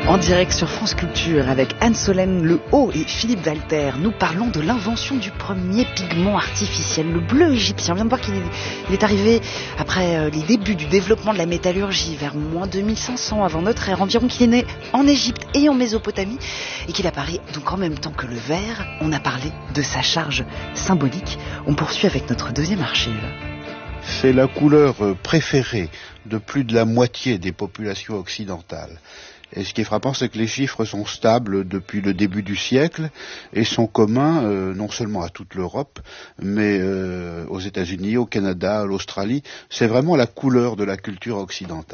En direct sur France Culture avec Anne-Solène Le Haut et Philippe Walter, nous parlons de l'invention du premier pigment artificiel, le bleu égyptien. On vient de voir qu'il est arrivé après les débuts du développement de la métallurgie vers moins 2500 avant notre ère, environ, qu'il est né en Égypte et en Mésopotamie et qu'il apparaît donc en même temps que le vert. On a parlé de sa charge symbolique. On poursuit avec notre deuxième archive. C'est la couleur préférée de plus de la moitié des populations occidentales. Et ce qui est frappant, c'est que les chiffres sont stables depuis le début du siècle et sont communs non seulement à toute l'Europe, mais aux États-Unis, au Canada, à l'Australie. C'est vraiment la couleur de la culture occidentale.